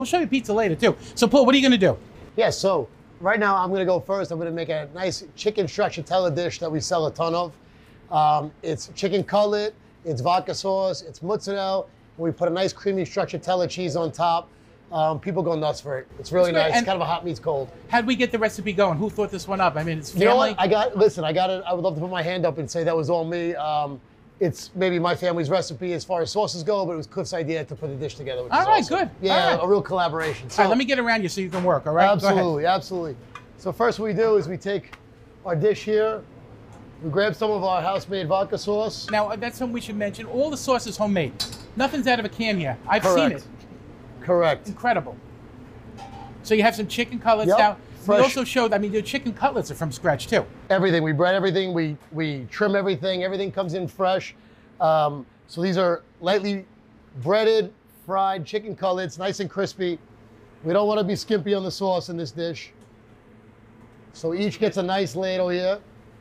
We'll show you pizza later too. So Paul, what are you gonna do? Yeah, so right now I'm gonna go first. I'm gonna make a nice chicken stracciatella dish that we sell a ton of. It's chicken cutlet, it's vodka sauce, it's mozzarella, and we put a nice creamy stracciatella cheese on top. People go nuts for it. It's really nice. It's kind of a hot meets cold. How'd we get the recipe going? Who thought this one up? I mean, it's family. You know what? I got it. I would love to put my hand up and say that was all me. It's maybe my family's recipe as far as sauces go, but it was Cliff's idea to put the dish together. Which all is right, awesome. good. Yeah, right. A real collaboration. So, all right, let me get around you so you can work, all right? Absolutely, absolutely. So first what we do is we take our dish here, we grab some of our house-made vodka sauce. Now, that's something we should mention. All the sauce is homemade. Nothing's out of a can here. I've Correct. seen it. Correct. Incredible. So you have some chicken cutlets Yep. now. Fresh. We also showed, I mean, the chicken cutlets are from scratch too. Everything, we bread everything, we trim everything, everything comes in fresh. So these are lightly breaded, fried chicken cutlets, nice and crispy. We don't want to be skimpy on the sauce in this dish. So each gets a nice ladle here.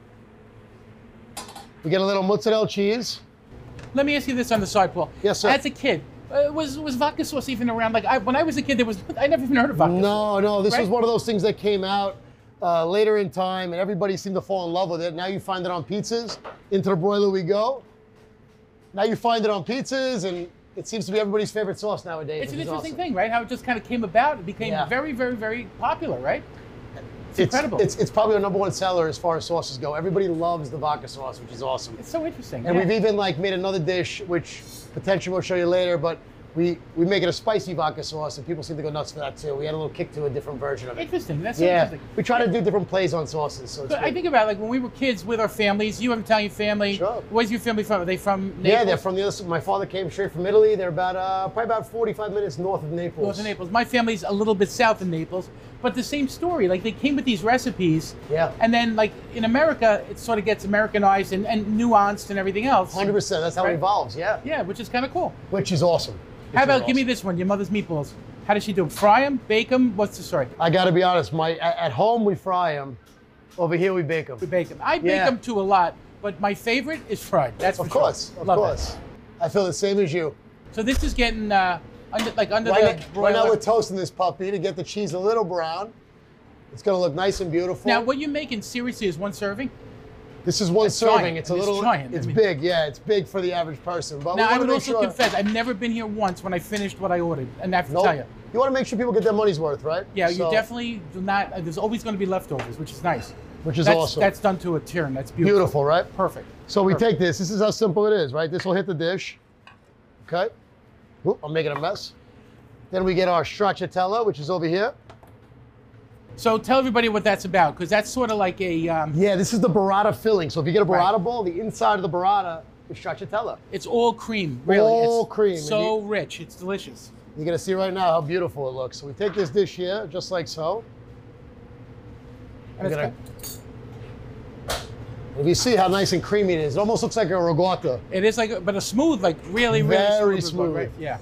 We get a little mozzarella cheese. Let me ask you this on the side, Paul. Yes, sir. As a kid, was vodka sauce even around? Like when I was a kid, I never even heard of vodka sauce. No, this right? was one of those things that came out later in time, and everybody seemed to fall in love with it. Now you find it on pizzas. Into the broiler we go. Now you find it on pizzas, and it seems to be everybody's favorite sauce nowadays. It's an which is interesting awesome. thing, right? How it just kind of came about. It became Yeah. very, very, very popular, right? It's incredible. It's probably our #1 seller as far as sauces go. Everybody loves the vodka sauce, which is awesome. It's so interesting. And yeah. we've even made another dish, which potentially we'll show you later, but we make it a spicy vodka sauce, and people seem to go nuts for that too. We had a little kick to a different version of it. Interesting. That's so Yeah, interesting. we try to do different plays on sauces. So it's But I good. think about like when we were kids with our families. You have an Italian family. Sure. Where's your family from? Are they from Naples? Yeah, they're from the other side. My father came straight from Italy. They're probably about 45 minutes north of Naples. North of Naples. My family's a little bit south of Naples, but the same story. Like they came with these recipes, Yeah. and then like in America, it sort of gets Americanized and nuanced and everything else. 100%. That's how Right. it evolves. Yeah. Yeah, which is kind of cool. Which is awesome. How about give me this one? Your mother's meatballs. How does she do them? Fry them? Bake them? What's the story? I got to be honest. At home we fry them. Over here we bake them. We bake them. I bake Yeah. them too a lot, but my favorite is fried. That's for Of course. sure. Of Love course. I feel the same as you. That. So this is getting under the Right broiler. now we're toasting this puppy to get the cheese a little brown. It's going to look nice and beautiful. Now, what you're making seriously is one serving? This is one That's serving. giant. It's a It's little. giant. It's I mean- big. Yeah, it's big for the average person. But Now, we I want would to make also sure. confess, I've never been here once when I finished what I ordered, and I have to Nope. tell you. You want to make sure people get their money's worth, right? Yeah, you So- definitely do not. There's always going to be leftovers, which is nice. Which is that's, awesome. That's done to a turn. That's beautiful. Beautiful, right? Perfect. So we Perfect. take this. This is how simple it is, right? This will hit the dish. Okay. Oop, I'm making a mess. Then we get our stracciatella, which is over here. So tell everybody what that's about, because that's sort of like a. Yeah, this is the burrata filling. So if you get a burrata Right. bowl, the inside of the burrata is stracciatella. It's all cream, really. All it's cream. So rich. It's delicious. You're gonna see right now how beautiful it looks. So we take this dish here, just like so. And We're it's gonna- If you see how nice and creamy it is, it almost looks like a regatta. It is like, but a smooth, like really, really Very smooth. smooth. Yeah.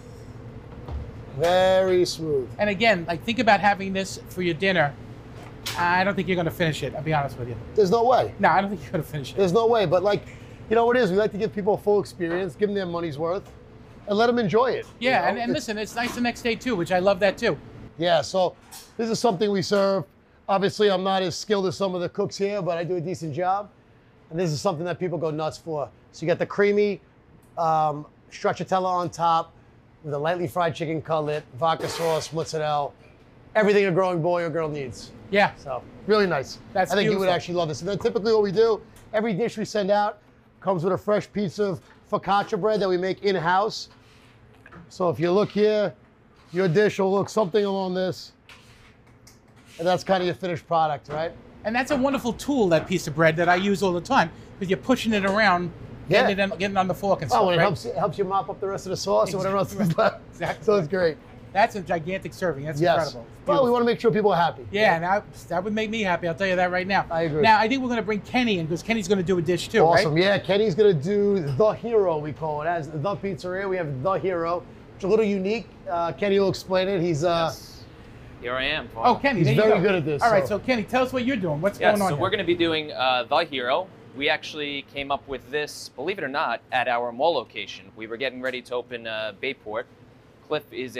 Very smooth. And again, like think about having this for your dinner. I don't think you're going to finish it. I'll be honest with you. There's no way. No, I don't think you're going to finish it. There's no way. But like, you know what it is? We like to give people a full experience, give them their money's worth, and let them enjoy it. you Yeah, know? and listen, it's nice the next day too, which I love that too. Yeah, so this is something we serve. Obviously, I'm not as skilled as some of the cooks here, but I do a decent job. And this is something that people go nuts for. So you got the creamy stracciatella on top with a lightly fried chicken cutlet, vodka sauce, mozzarella, everything a growing boy or girl needs. Yeah. So really nice. That's I think you would beautiful. actually love this. And then typically what we do, every dish we send out comes with a fresh piece of focaccia bread that we make in-house. So if you look here, your dish will look something along this. And that's kind of your finished product, right? And that's a wonderful tool, that piece of bread that I use all the time, because you're pushing it around, Yeah. getting it on the fork and stuff, Oh, and right? it helps you mop up the rest of the sauce or whatever else is left. Exactly. So it's great. That's a gigantic serving. That's Yes. incredible. Well, we Beautiful. want to make sure people are happy. Yeah, now that would make me happy. I'll tell you that right now. I agree. Now, I think we're going to bring Kenny in, because Kenny's going to do a dish too, Awesome. right? Yeah, Kenny's going to do the hero, we call it. As the pizzeria, we have the hero. It's a little unique. Kenny will explain it. He's Here I am. Oh, Kenny, He's there you very go. good at this, All right, so- so Kenny, tell us what you're doing. What's Yes, going on so here? we're going to be doing the hero. We actually came up with this, believe it or not, at our mall location. We were getting ready to open Bayport. Cliff is a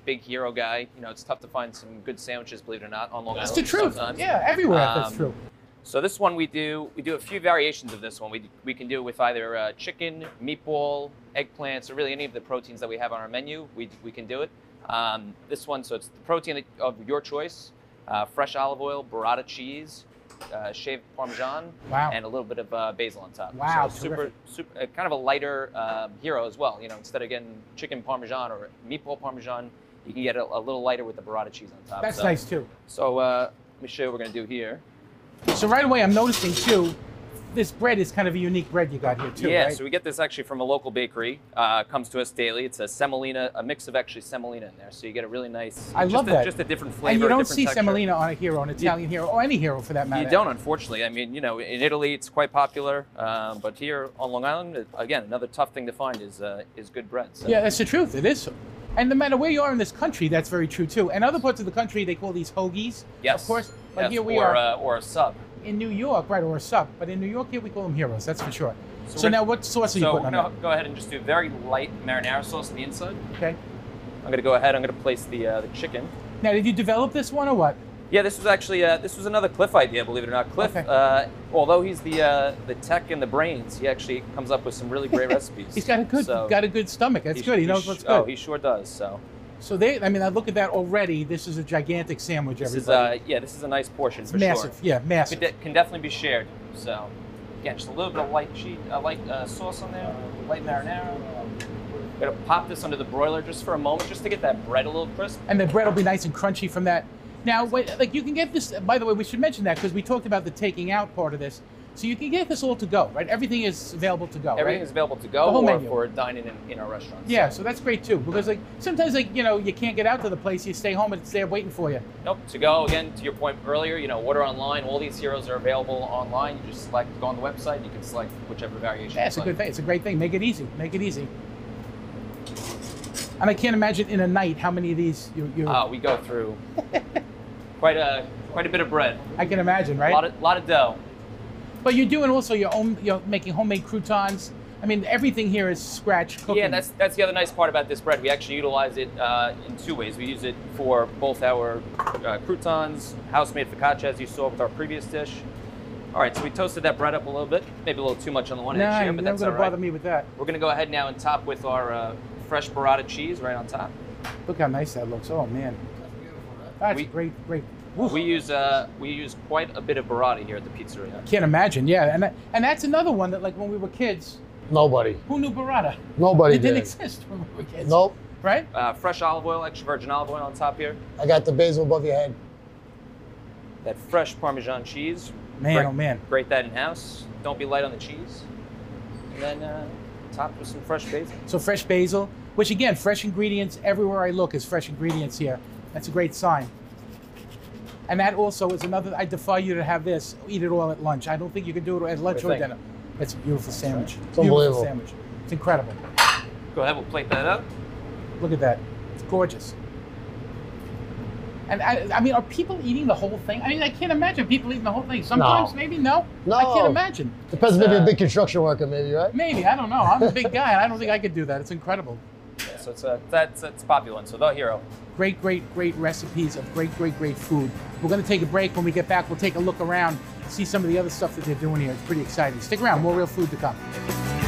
big Hero guy. You know, it's tough to find some good sandwiches, believe it or not, on Long Island. That's the truth. sometimes. Yeah, everywhere that's true. So this one we do a few variations of this one. We can do it with either chicken, meatball, eggplants, or really any of the proteins that we have on our menu. We can do it. This one, so it's the protein of your choice: fresh olive oil, burrata cheese, shaved Parmesan, Wow. and a little bit of basil on top. Wow, so super, terrific. super, kind of a lighter Hero as well. You know, instead of getting chicken Parmesan or meatball Parmesan, you can get a little lighter with the burrata cheese on top. That's So- nice too. So let me show you what we're gonna do here. So right away, I'm noticing too, this bread is kind of a unique bread you got here too, Yeah, right? so we get this actually from a local bakery. Comes to us daily. It's a semolina, a mix of actually semolina in there. So you get a really nice. I love that. Just a different flavor. And you a don't different see texture. semolina on a Hero, an Italian Hero, or any Hero for that matter. You don't, unfortunately. I mean, you know, in Italy it's quite popular, but here on Long Island, again, another tough thing to find is good bread. So. Yeah, that's the truth. It is. And no matter where you are in this country, that's very true too. And other parts of the country, they call these hoagies, Yes. of course. But Yes, here we or, are or a sub. in New York, right, or a sub. But in New York, here we call them Heroes. That's for sure. So So we're- now, what sauce are you So putting we're on gonna that? go ahead and just do very light marinara sauce on the inside. Okay. I'm gonna go ahead. I'm gonna place the chicken. Now, did you develop this one or what? Yeah, this was actually this was another Cliff idea, believe it or not. Cliff, Okay. although he's the tech and the brains, he actually comes up with some really great recipes. He's got a good stomach. That's good. He knows what's good. Oh, he sure does. So So I look at that already. This is a gigantic sandwich. this Everybody. is this is a nice portion It's for massive. sure. Yeah, massive. Can definitely be shared. So again, just a little bit of light sauce on there, light marinara. Gonna pop this under the broiler just for a moment, just to get that bread a little crisp. And the bread will be nice and crunchy from that. Now, wait, like you can get this. By the way, we should mention that because we talked about the taking out part of this. So you can get this all to go, right? Everything is available to go. Everything right? is available to The go whole or menu. for dining in our restaurants. Yeah, so that's great too because like sometimes you can't get out to the place. You stay home and it's there waiting for you. Nope. To go again to your point earlier, order online. All these Heroes are available online. You just go on the website. You can select whichever variation. Yeah, it's a you good thing. It's a great thing. Make it easy. Make it easy. And I can't imagine in a night how many of these you. We go through quite a bit of bread. I can imagine, right? A lot of dough. But you're doing also your own. You're making homemade croutons. I mean, everything here is scratch cooking. Yeah, that's the other nice part about this bread. We actually utilize it in two ways. We use it for both our croutons, house-made focaccia, as you saw with our previous dish. All right, so we toasted that bread up a little bit, maybe a little too much on the one Nah, edge here, you're but never that's gonna all right. bother me with that. We're gonna go ahead now and top with our fresh burrata cheese right on top. Look how nice that looks. Oh man, that's We- great. Oof. We use quite a bit of burrata here at the pizzeria. Can't imagine. Yeah, and that's another one that like when we were kids, Nobody. who knew burrata? Nobody It didn't did. exist when we were kids. Nope. Right? Fresh olive oil, extra virgin olive oil on top here. I got the basil above your head. That fresh Parmesan cheese. Man, oh man. Grate that in house. Don't be light on the cheese. And then topped with some fresh basil. So fresh basil, which again, fresh ingredients everywhere I look is fresh ingredients here. That's a great sign. And that also is another. I defy you to have this. Eat it all at lunch. I don't think you can do it at lunch What do or you think? dinner. It's a beautiful sandwich. It's Beautiful unbelievable. sandwich. It's incredible. Go ahead, we'll plate that up. Look at that. It's gorgeous. And I mean, are people eating the whole thing? I mean, I can't imagine people eating the whole thing. Sometimes, No. maybe, no? No. I can't imagine. Depends, maybe a big construction worker, maybe, right? Maybe, I don't know. I'm a big guy, and I don't think I could do that. It's incredible. Yeah, so it's popular one. So the Hero. Great recipes of great food. We're going to take a break. When we get back, we'll take a look around, see some of the other stuff that they're doing here. It's pretty exciting. Stick around. More real food to come.